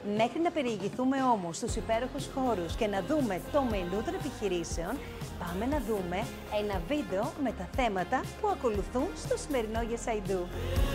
Μέχρι να περιηγηθούμε όμως στους υπέροχους χώρους και να δούμε το μενού των επιχειρήσεων, πάμε να δούμε ένα βίντεο με τα θέματα που ακολουθούν στο σημερινό Yes I Do.